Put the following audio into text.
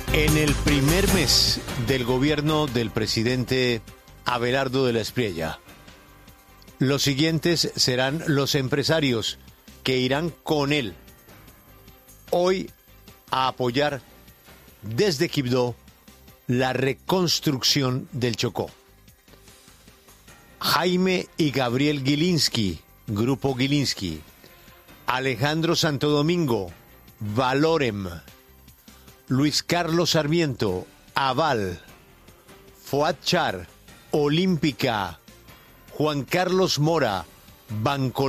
En el primer mes del gobierno del presidente Abelardo de la Espriella, los siguientes serán los empresarios que irán con él hoy a apoyar desde Quibdó la reconstrucción del Chocó. Jaime y Gabriel Gilinski, Grupo Gilinski. Alejandro Santo Domingo, Valorem. Luis Carlos Sarmiento, Aval. Fuad Char, Olímpica. Juan Carlos Mora, Bancolombia.